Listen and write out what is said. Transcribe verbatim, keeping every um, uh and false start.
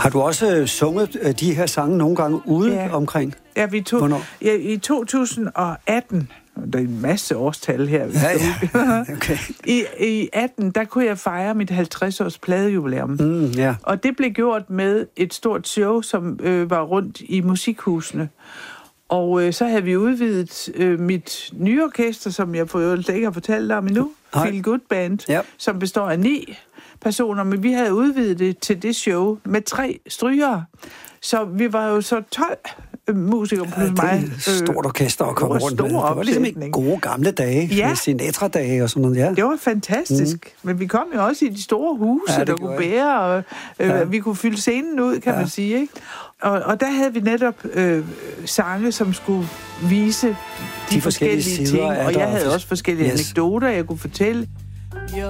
Har du også øh, sunget øh, de her sange nogle gange ude ja. omkring? Ja, vi tog, ja, i to tusind atten, der er en masse årstal her. Ja, ja. Okay. I, I atten, der kunne jeg fejre mit halvtreds-års pladejubilæum. Mm, yeah. Og det blev gjort med et stort show, som øh, var rundt i musikhusene. Og øh, så havde vi udvidet øh, mit nye orkester, som jeg for øvrigt ikke har fortalt om endnu, Feel Good Band, yep. som består af ni personer, men vi havde udvidet det til det show med tre strygere. Så vi var jo så tolv musikere plus ja, mig. Det er et stort orkester at komme rundt med. Det var ligesom i gode gamle dage, ja. Sinatra-dage og sådan noget. Ja. Det var fantastisk. Mm. Men vi kom jo også i de store huse, ja, der kunne bære, og øh, ja. vi kunne fylde scenen ud, kan ja. man sige. Ikke? Og, og der havde vi netop øh, sange, som skulle vise de, de forskellige, forskellige ting, og jeg havde også forskellige yes. anekdoter, jeg kunne fortælle.